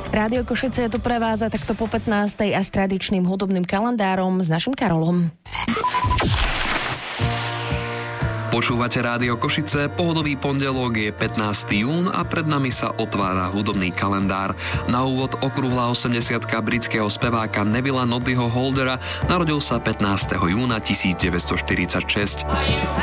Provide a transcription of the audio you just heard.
Rádio Košice je tu pre vás a takto po 15. a s tradičným hudobným kalendárom s našim Karolom. Počúvate Rádio Košice, pohodový pondelok je 15. jún a pred nami sa otvára hudobný kalendár. Na úvod okrúhla 80-ka britského speváka Nevilla Noddyho Holdera, narodil sa 15. júna 1946.